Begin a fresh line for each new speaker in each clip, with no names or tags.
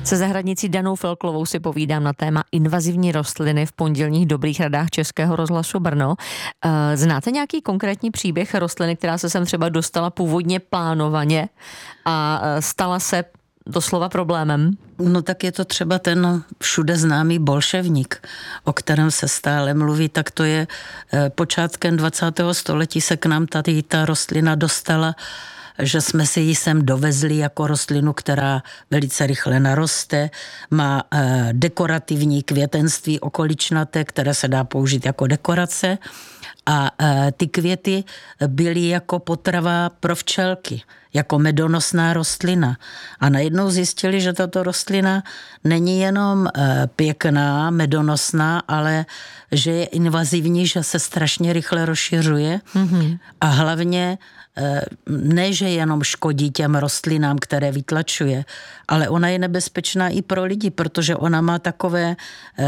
Se zahradnicí Danou Felklovou si povídám na téma invazivní rostliny v pondělních dobrých radách Českého rozhlasu Brno. Znáte nějaký konkrétní příběh rostliny, která se sem třeba dostala původně plánovaně a stala se doslova problémem?
No tak je to třeba ten všude známý bolševník, o kterém se stále mluví, tak to je počátkem 20. století se k nám tady ta rostlina dostala, že jsme si ji sem dovezli jako rostlinu, která velice rychle naroste, má dekorativní květenství okoličnaté, které se dá použít jako dekorace a ty květy byly jako potrava pro včelky, jako medonosná rostlina. A najednou zjistili, že tato rostlina není jenom pěkná, medonosná, ale že je invazivní, že se strašně rychle rozšiřuje a hlavně ne, že jenom škodí těm rostlinám, které vytlačuje, ale ona je nebezpečná i pro lidi, protože ona má takové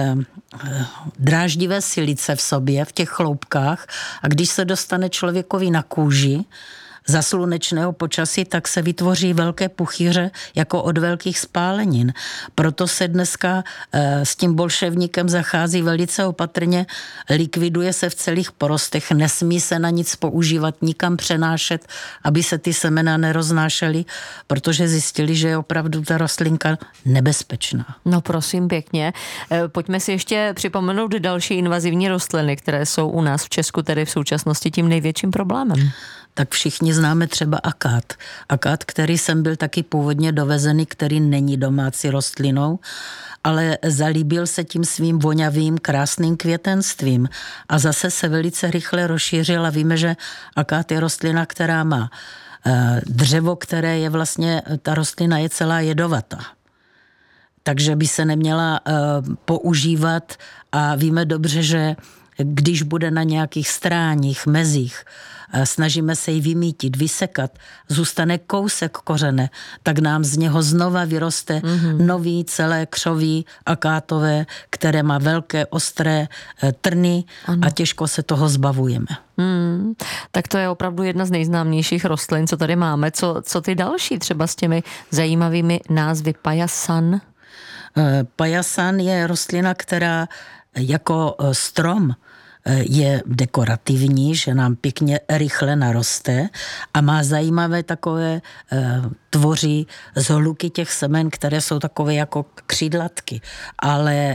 dráždivé silice v sobě, v těch chloupkách a když se dostane člověkovi na kůži za slunečného počasí, tak se vytvoří velké puchýře jako od velkých spálenin. Proto se dneska s tím bolševníkem zachází velice opatrně, likviduje se v celých porostech, nesmí se na nic používat, nikam přenášet, aby se ty semena neroznášely, protože zjistili, že je opravdu ta rostlinka nebezpečná.
No prosím pěkně. Pojďme si ještě připomenout další invazivní rostliny, které jsou u nás v Česku tedy v současnosti tím největším problémem.
Tak všichni známe třeba akát. Akát, který sem byl taky původně dovezený, který není domácí rostlinou, ale zalíbil se tím svým vonavým, krásným květenstvím a zase se velice rychle rozšířil a víme, že akát je rostlina, která má dřevo, které je vlastně, ta rostlina je celá jedovatá. Takže by se neměla používat a víme dobře, že když bude na nějakých stráních, mezích, snažíme se ji vymítit, vysekat, zůstane kousek kořene, tak nám z něho znova vyroste nový celé křoví akátové, které má velké ostré trny a těžko se toho zbavujeme.
Tak to je opravdu jedna z nejznámějších rostlin, co tady máme. Co ty další třeba s těmi zajímavými názvy? Pajasan?
Pajasan je rostlina, která jako strom je dekorativní, že nám pěkně rychle naroste a má zajímavé takové tvoří zhluky těch semen, které jsou takové jako křídlatky, ale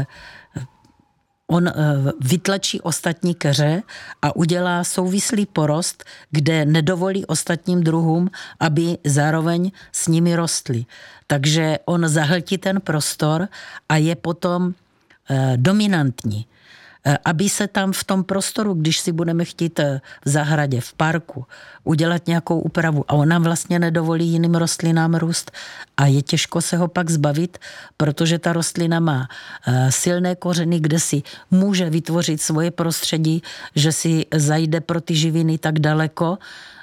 on vytlačí ostatní keře a udělá souvislý porost, kde nedovolí ostatním druhům, aby zároveň s nimi rostly. Takže on zahltí ten prostor a je potom dominantní. Aby se tam v tom prostoru, když si budeme chtít v zahradě, v parku, udělat nějakou úpravu a on nám vlastně nedovolí jiným rostlinám růst a je těžko se ho pak zbavit, protože ta rostlina má silné kořeny, kde si může vytvořit svoje prostředí, že si zajde pro ty živiny tak daleko,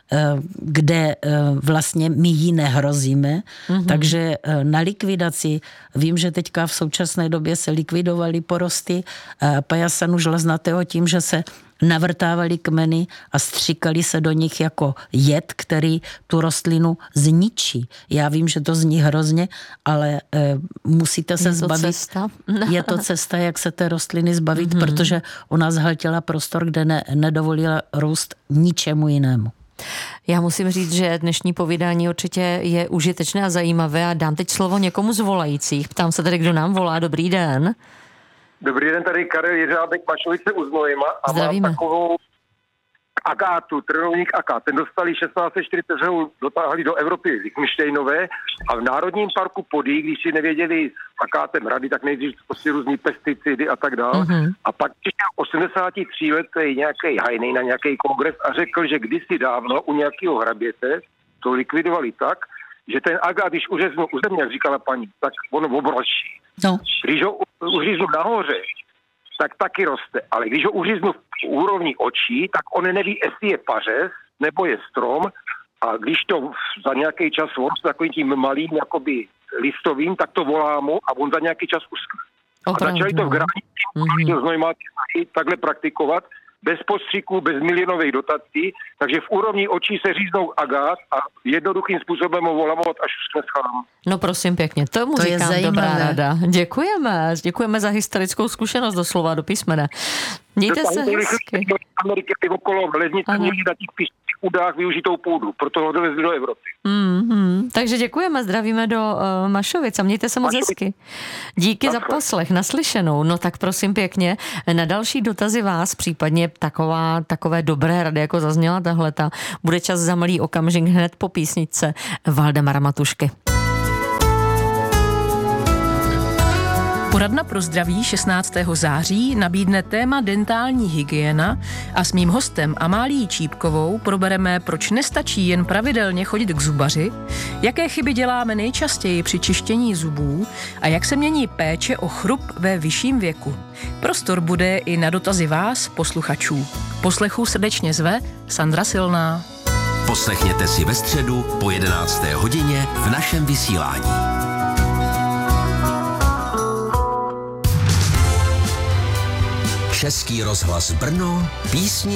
kde vlastně my ji nehrozíme. Takže na likvidaci, vím, že teďka v současné době se likvidovaly porosty pajasanu žleznatého tím, že se navrtávaly kmeny a stříkaly se do nich jako jed, který tu rostlinu zničí. Já vím, že to zní hrozně, ale musíte se zbavit. Je to cesta, jak se té rostliny zbavit, protože ona zhltila prostor, kde nedovolila růst ničemu jinému.
Já musím říct, že dnešní povídání určitě je užitečné a zajímavé a dám teď slovo někomu z volajících. Ptám se tady, kdo nám volá. Dobrý den.
Dobrý den, tady Karel Jiřábek, Mašovice u Znojma a
Zdravíme.
mám takovou akátu, trnovník akát. Ten dostali 1640, ho dotáhli do Evropy Lichtenštejnové a v Národním parku Podí, když si nevěděli s akátem rady, tak nejdřív prostě různý pesticidy a tak dále. A pak přišel 83 letý nějaký hajnej na nějaký kongres a řekl, že kdysi dávno u nějakého hraběte to likvidovali tak, že ten agát, když uřeznu u země, jak říkala paní, tak on obročí.
No.
Když ho uříznu nahoře, tak taky roste. Ale když ho uříznu v úrovni očí, tak on neví, jestli je pařez nebo je strom a když to za nějaký čas roste takovým tím malým jakoby listovým, tak to volá mu a on za nějaký čas uschne. A začali to v Granici takhle praktikovat bez postřiků, bez milionových dotací, takže v úrovni očí se říznou agát a jednoduchým způsobem ho volamovat, až už jsme schválili.
No prosím pěkně, tomu
to
říkám dobrá rada. Děkujeme za historickou zkušenost doslova do písmene. Mějte se hezky.
Ameriky okolo leznice měli na těch píších údách využitou půdu, proto ho dovezli do Evropy.
Takže děkujeme, zdravíme do Mašovic a mějte se moc hezky. Díky za poslech, naslyšenou. No tak prosím pěkně, na další dotazy vás, případně takové dobré rady, jako zazněla tahleta, bude čas za malý okamžik hned po písničce Valdemara Matušky.
Poradna pro zdraví 16. září nabídne téma dentální hygiena a s mým hostem Amálií Čípkovou probereme, proč nestačí jen pravidelně chodit k zubaři, jaké chyby děláme nejčastěji při čištění zubů a jak se mění péče o chrup ve vyšším věku. Prostor bude i na dotazy vás, posluchačů. Poslechu srdečně zve Sandra Silná.
Poslechněte si ve středu po 11. hodině v našem vysílání. Český rozhlas Brno, písni